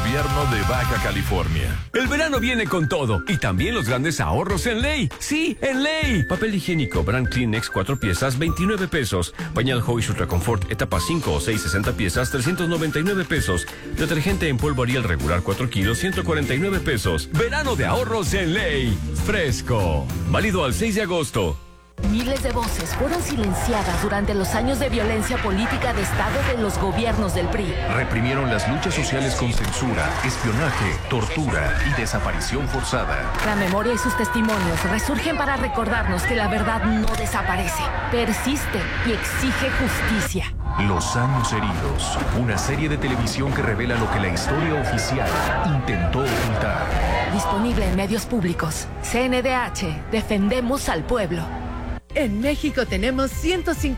Gobierno de Baja California. El verano viene con todo y también los grandes ahorros en Ley. Sí, en Ley. Papel higiénico Brand Kleenex 4 piezas, 29 pesos. Pañal Hoish Ultra Comfort etapa 5 o 6, 60 piezas, 399 pesos. Detergente en polvo Ariel regular 4 kilos, 149 pesos. Verano de ahorros en Ley. Fresco. Válido al 6 de agosto. Miles de voces fueron silenciadas durante los años de violencia política de Estado de los gobiernos del PRI. Reprimieron las luchas sociales con censura, espionaje, tortura y desaparición forzada. La memoria y sus testimonios resurgen para recordarnos que la verdad no desaparece, persiste y exige justicia. Los años heridos, una serie de televisión que revela lo que la historia oficial intentó ocultar. Disponible en medios públicos. CNDH, defendemos al pueblo. En México tenemos 150